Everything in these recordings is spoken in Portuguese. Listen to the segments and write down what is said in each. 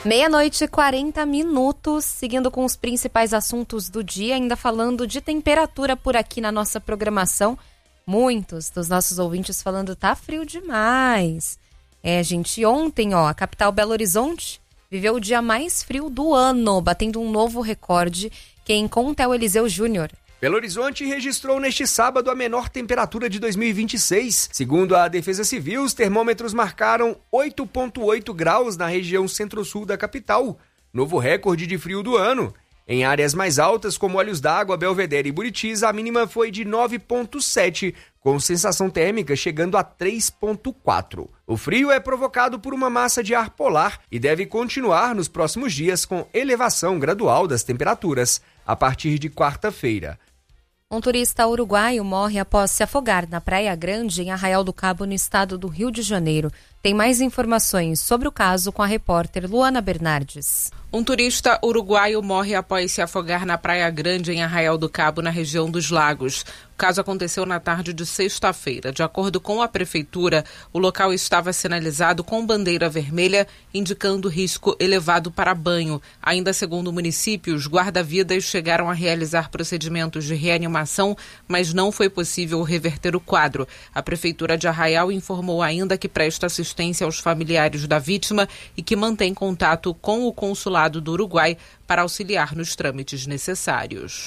12h40, seguindo com os principais assuntos do dia, ainda falando de temperatura por aqui na nossa programação. Muitos dos nossos ouvintes falando, tá frio demais. Gente, ontem, a capital Belo Horizonte viveu o dia mais frio do ano, batendo um novo recorde. Quem conta é o Eliseu Júnior. Belo Horizonte registrou neste sábado a menor temperatura de 2026. Segundo a Defesa Civil, os termômetros marcaram 8,8 graus na região centro-sul da capital, novo recorde de frio do ano. Em áreas mais altas, como Olhos d'Água, Belvedere e Buritis, a mínima foi de 9,7, com sensação térmica chegando a 3,4. O frio é provocado por uma massa de ar polar e deve continuar nos próximos dias com elevação gradual das temperaturas a partir de quarta-feira. Um turista uruguaio morre após se afogar na Praia Grande, em Arraial do Cabo, no estado do Rio de Janeiro. Tem mais informações sobre o caso com a repórter Luana Bernardes. Um turista uruguaio morre após se afogar na Praia Grande, em Arraial do Cabo, na região dos Lagos. O caso aconteceu na tarde de sexta-feira. De acordo com a prefeitura, o local estava sinalizado com bandeira vermelha, indicando risco elevado para banho. Ainda segundo o município, os guarda-vidas chegaram a realizar procedimentos de reanimação, mas não foi possível reverter o quadro. A prefeitura de Arraial informou ainda que presta assistência aos familiares da vítima e que mantém contato com o consulado do Uruguai para auxiliar nos trâmites necessários.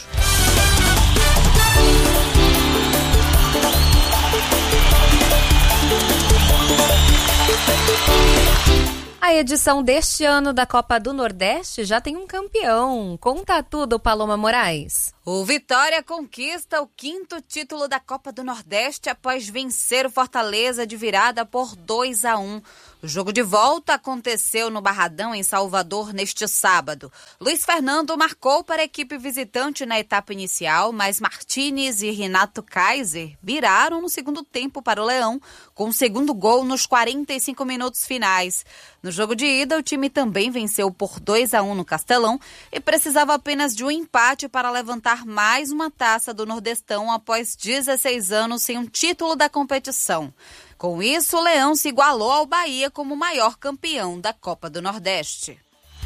A edição deste ano da Copa do Nordeste já tem um campeão. Conta tudo, Paloma Moraes. O Vitória conquista o 5º título da Copa do Nordeste após vencer o Fortaleza de virada por 2-1. O jogo de volta aconteceu no Barradão, em Salvador, neste sábado. Luiz Fernando marcou para a equipe visitante na etapa inicial, mas Martínez e Renato Kaiser viraram no segundo tempo para o Leão, com o segundo gol nos 45 minutos finais. No jogo de ida, o time também venceu por 2-1 no Castelão e precisava apenas de um empate para levantar mais uma taça do Nordestão após 16 anos sem um título da competição. Com isso, o Leão se igualou ao Bahia como o maior campeão da Copa do Nordeste.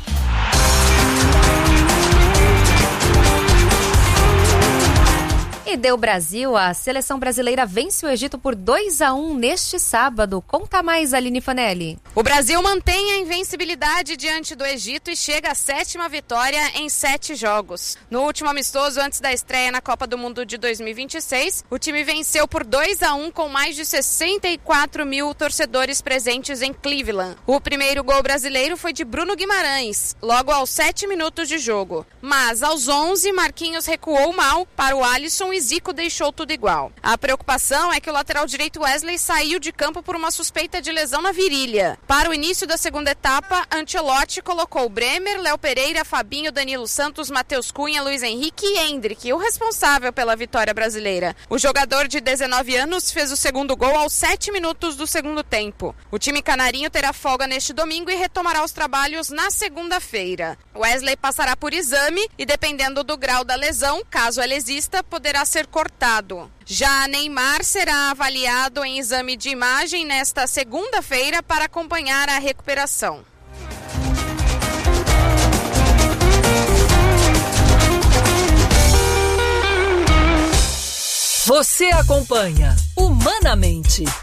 E deu Brasil, a seleção brasileira vence o Egito por 2-1 neste sábado. Conta mais, Aline Fanelli. O Brasil mantém a invencibilidade diante do Egito e chega à 7ª vitória em 7 jogos. No último amistoso, antes da estreia na Copa do Mundo de 2026, o time venceu por 2-1 com mais de 64 mil torcedores presentes em Cleveland. O primeiro gol brasileiro foi de Bruno Guimarães, logo aos 7 minutos de jogo. Mas aos 11, Marquinhos recuou mal para o Alisson e Zico deixou tudo igual. A preocupação é que o lateral direito Wesley saiu de campo por uma suspeita de lesão na virilha. Para o início da segunda etapa, Ancelotti colocou Bremer, Léo Pereira, Fabinho, Danilo Santos, Matheus Cunha, Luiz Henrique e Endrick, o responsável pela vitória brasileira. O jogador de 19 anos fez o segundo gol aos 7 minutos do segundo tempo. O time canarinho terá folga neste domingo e retomará os trabalhos na segunda-feira. Wesley passará por exame e, dependendo do grau da lesão, caso ela exista, poderá ser cortado. Já Neymar será avaliado em exame de imagem nesta segunda-feira para acompanhar a recuperação. Você acompanha Humanamente